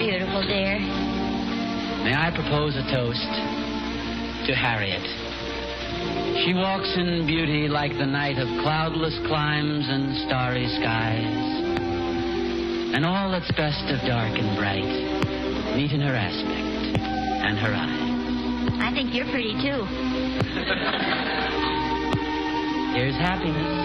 beautiful, dear. May I propose a toast to Harriet? She walks in beauty like the night of cloudless climes and starry skies. And all that's best of dark and bright meet in her aspect and her eyes. I think you're pretty, too. Here's happiness.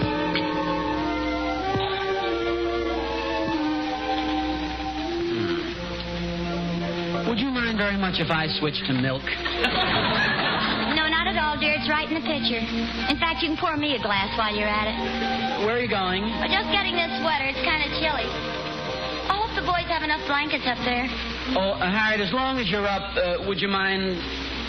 Would you mind very much if I switched to milk? No, not at all, dear. It's right in the pitcher. In fact, you can pour me a glass while you're at it. Where are you going? We're just getting this sweater. It's kind of chilly. I hope the boys have enough blankets up there. Oh, Harriet, as long as you're up, would you mind...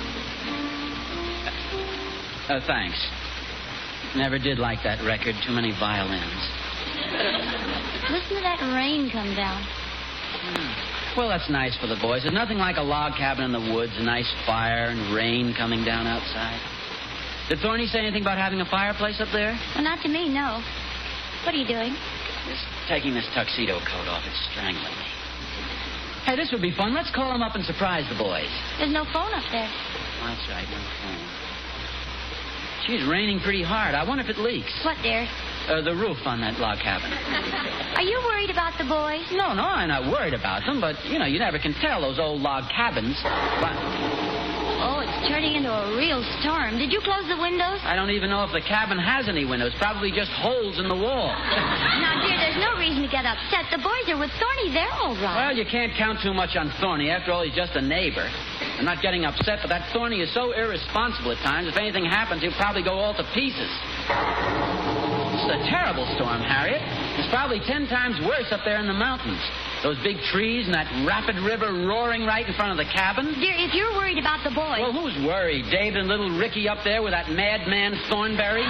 thanks. Never did like that record. Too many violins. Listen to that rain come down. Well, that's nice for the boys. There's nothing like a log cabin in the woods, a nice fire and rain coming down outside. Did Thorny say anything about having a fireplace up there? Well, not to me, no. What are you doing? Just taking this tuxedo coat off. It's strangling me. Hey, this would be fun. Let's call them up and surprise the boys. There's no phone up there. That's right, no phone. Geez, raining pretty hard. I wonder if it leaks. What, dear? The roof on that log cabin. Are you worried about the boys? No, I'm not worried about them, but, you never can tell, those old log cabins. But... Oh, it's turning into a real storm. Did you close the windows? I don't even know if the cabin has any windows. Probably just holes in the wall. Now, dear, there's no reason to get upset. The boys are with Thorny. They're all right. Well, you can't count too much on Thorny. After all, he's just a neighbor. I'm not getting upset, but that Thorny is so irresponsible at times. If anything happens, he'll probably go all to pieces. It's a terrible storm, Harriet. It's probably 10 times worse up there in the mountains. Those big trees and that rapid river roaring right in front of the cabin. Dear, if you're worried about the boys... Well, who's worried? Dave and little Ricky up there with that madman Thornberry?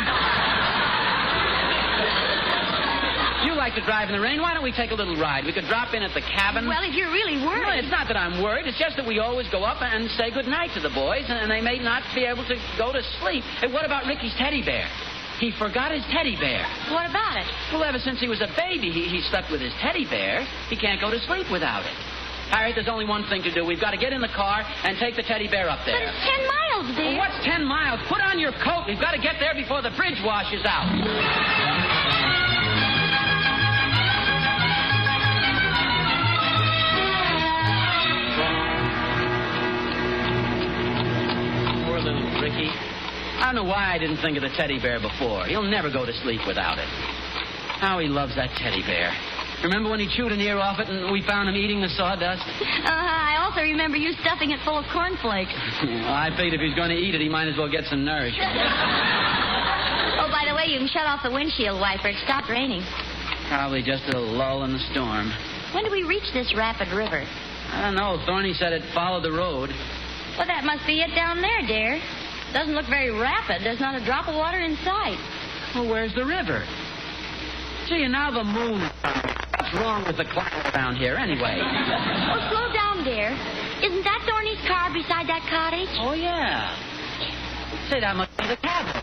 You like to drive in the rain. Why don't we take a little ride? We could drop in at the cabin. Well, if you're really worried... No, it's not that I'm worried. It's just that we always go up and say goodnight to the boys, and they may not be able to go to sleep. Hey, what about Ricky's teddy bear? He forgot his teddy bear. What about it? Well, ever since he was a baby, he slept with his teddy bear. He can't go to sleep without it. Harriet, there's only one thing to do. We've got to get in the car and take the teddy bear up there. But it's 10 miles, dear. Well, what's 10 miles? Put on your coat. We've got to get there before the bridge washes out. Poor little Ricky. I don't know why I didn't think of the teddy bear before. He'll never go to sleep without it. How he loves that teddy bear. Remember when he chewed an ear off it and we found him eating the sawdust? I also remember you stuffing it full of cornflakes. Well, I figured if he's going to eat it, he might as well get some nourishment. Oh, by the way, you can shut off the windshield wiper. It stopped raining. Probably just a lull in the storm. When do we reach this rapid river? I don't know. Thorny said it followed the road. Well, that must be it down there, dear. Doesn't look very rapid. There's not a drop of water in sight. Well, where's the river? Gee, and now the moon. What's wrong with the clock around here, anyway? Oh, slow down, dear. Isn't that Thorny's car beside that cottage? Oh, yeah. Say, that must be the cabin.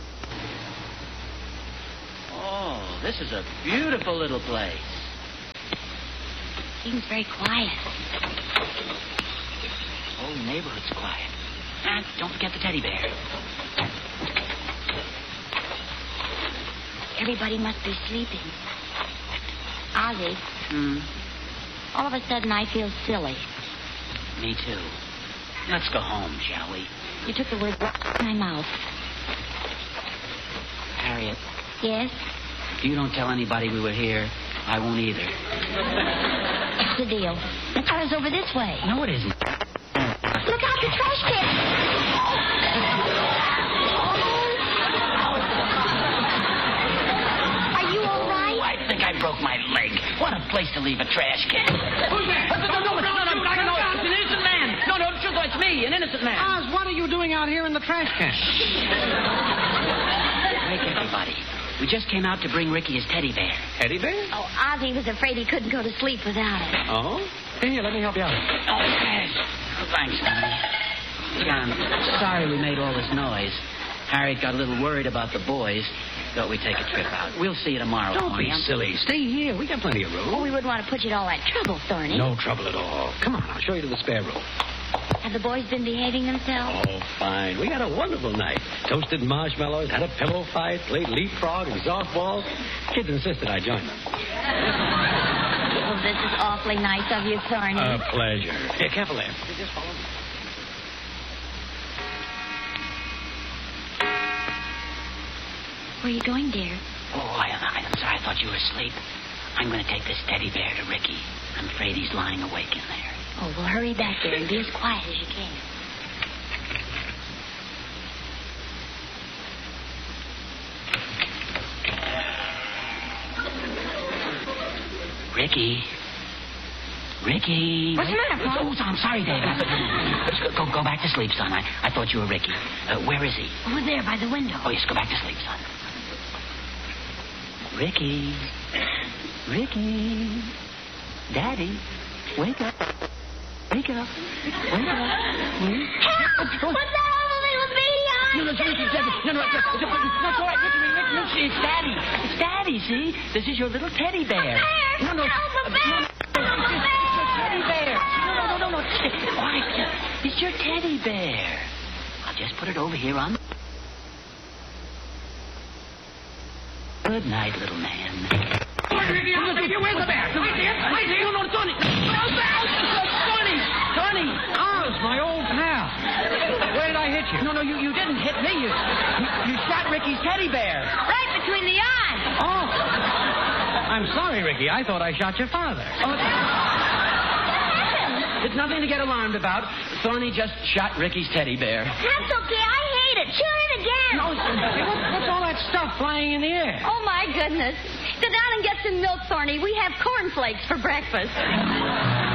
Oh, this is a beautiful little place. Seems very quiet. The whole neighborhood's quiet. And don't forget the teddy bear. Everybody must be sleeping. Ozzie. All of a sudden, I feel silly. Me too. Let's go home, shall we? You took the word right out of my mouth. Harriet. Yes? If you don't tell anybody we were here, I won't either. What's the deal? The car's over this way. No, it isn't. Look out, the trash can. Are you all right? Oh, I think I broke my leg. What a place to leave a trash can. Who's that? No, it's an innocent man. No, it's me, an innocent man. Oz, what are you doing out here in the trash can? Wake everybody. We just came out to bring Ricky his teddy bear. Teddy bear? Oh, Ozzie was afraid he couldn't go to sleep without it. Oh? Here, let me help you out. Oh, yes. Oh, thanks, honey. I'm sorry we made all this noise. Harriet got a little worried about the boys. thought we'd take a trip out. We'll see you tomorrow. Don't be Thorny. silly. Stay here. We got plenty of room. Oh, we wouldn't want to put you in all that trouble, Thorny. No trouble at all. Come on, I'll show you to the spare room. Have the boys been behaving themselves? Oh, fine. We had a wonderful night. Toasted marshmallows, had a pillow fight, played leapfrog and softball. Kids insisted I join them. Oh, this is awfully nice of you, Thorny. A pleasure. Here, careful there. Just follow me. Where are you going, dear? Oh, I'm sorry. I thought you were asleep. I'm going to take this teddy bear to Ricky. I'm afraid he's lying awake in there. Oh, well, hurry back there and be as quiet as you can. Ricky. Ricky. What's the matter, Paul? Oh, I'm sorry, Dave. Go back to sleep, son. I thought you were Ricky. Where is he? Over there by the window. Oh, yes, go back to sleep, son. Ricky. Ricky. Daddy. Wake up. Wake up. Wake up. Help! What's that awful little baby on? No, it's Ricky. No, that's all right. Ricky, it's Daddy. It's Daddy, see? This is your little teddy bear. Bear! No. Help, a bear! Help, a bear! It's your teddy bear. No. All right, it's your teddy bear. I'll just put it over here on... Good night, little man. Ricky, where's the bear? I see him. No, Tony. Tony. Oz, my old pal. Where did I hit you? No, you didn't hit me. You shot Ricky's teddy bear. Right between the eyes. Oh. I'm sorry, Ricky. I thought I shot your father. It's nothing to get alarmed about. Thorny just shot Ricky's teddy bear. That's okay. I hate it. Shoot it again. What's all that stuff flying in the air? Oh, my goodness. Sit down and get some milk, Thorny. We have cornflakes for breakfast.